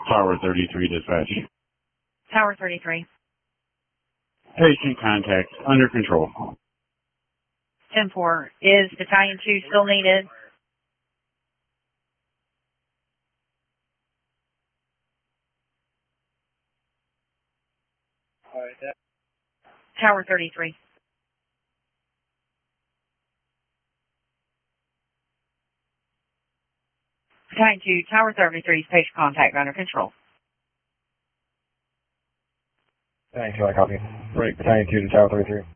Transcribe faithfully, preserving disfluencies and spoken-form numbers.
Tower thirty-three dispatch. Tower thirty-three. Patient contact under control. ten four. Is Battalion two still needed? All right, that Tower thirty-three. Battalion two, Tower thirty-three, patient contact under control. Battalion two, I copy. Break Battalion two to Tower thirty-three.